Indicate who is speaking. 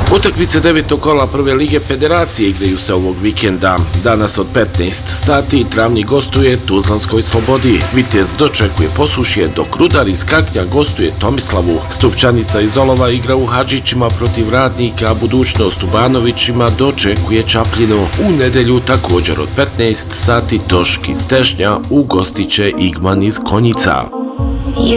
Speaker 1: Utakmice 9. kola prve lige Federacije igraju se ovog vikenda. Danas od 15 sati Travnik gostuje Tuzlanskoj Slobodi. Vitez dočekuje Posušje, dok Rudar iz Kaknja gostuje Tomislavu. Stupčanica iz Olova igra u Hadžićima protiv Radnika, a Budućnost u Banovićima dočekuje Čapljinu. U nedelju također od 15 sati Tošk iz Tešnja ugostiće Igman iz Konjica.